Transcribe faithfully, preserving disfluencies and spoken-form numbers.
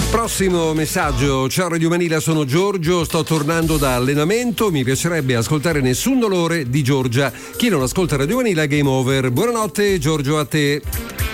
Prossimo messaggio. Ciao Radio Manila, sono Giorgio, sto tornando da allenamento, mi piacerebbe ascoltare Nessun dolore di Giorgia. Chi non ascolta Radio Manila, game over. Buonanotte Giorgio, a te.